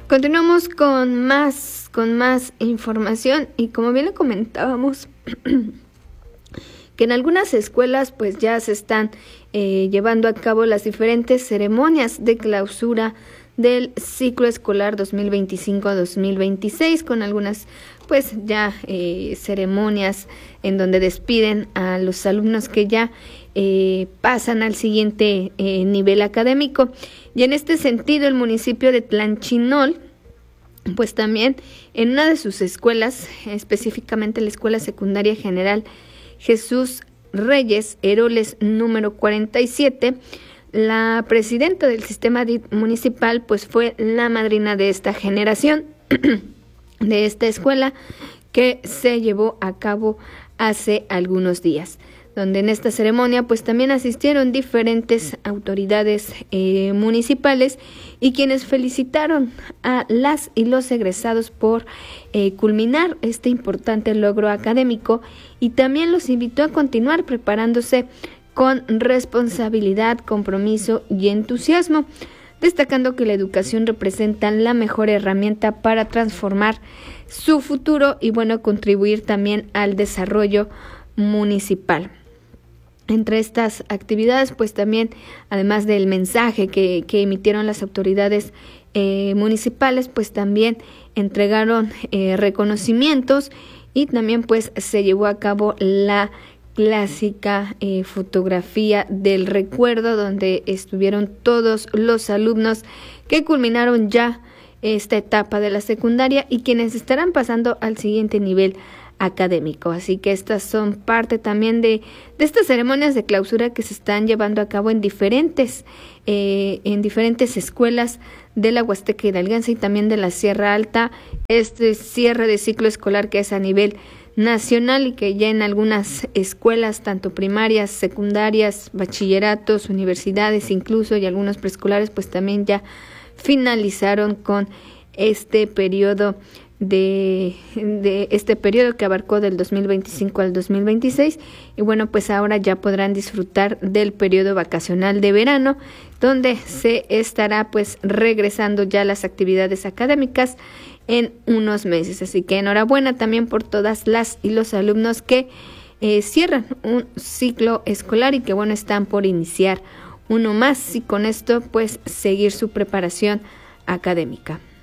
Continuamos con más información y como bien lo comentábamos, que en algunas escuelas pues ya se están llevando a cabo las diferentes ceremonias de clausura del ciclo escolar 2025-2026 con algunas pues ya ceremonias en donde despiden a los alumnos que ya pasan al siguiente nivel académico. Y en este sentido el municipio de Tlanchinol pues también en una de sus escuelas, específicamente la Escuela Secundaria General Jesús Reyes Heroles número 47, la presidenta del sistema municipal pues fue la madrina de esta generación de esta escuela que se llevó a cabo hace algunos días, donde en esta ceremonia pues también asistieron diferentes autoridades municipales y quienes felicitaron a las y los egresados por culminar este importante logro académico y también los invitó a continuar preparándose con responsabilidad, compromiso y entusiasmo, destacando que la educación representa la mejor herramienta para transformar su futuro y contribuir también al desarrollo municipal. Entre estas actividades, pues también, además del mensaje que emitieron las autoridades municipales, pues también entregaron reconocimientos y también pues se llevó a cabo la clásica fotografía del recuerdo donde estuvieron todos los alumnos que culminaron ya esta etapa de la secundaria y quienes estarán pasando al siguiente nivel académico. Así que estas son parte también de estas ceremonias de clausura que se están llevando a cabo en diferentes escuelas de la Huasteca Hidalguense y también de la Sierra Alta, este cierre de ciclo escolar que es a nivel nacional y que ya en algunas escuelas, tanto primarias, secundarias, bachilleratos, universidades incluso y algunos preescolares, pues también ya finalizaron con este periodo este periodo que abarcó del 2025 al 2026 y pues ahora ya podrán disfrutar del periodo vacacional de verano donde se estará pues regresando ya las actividades académicas en unos meses. Así que enhorabuena también por todas las y los alumnos que cierran un ciclo escolar y que están por iniciar uno más y con esto pues seguir su preparación académica.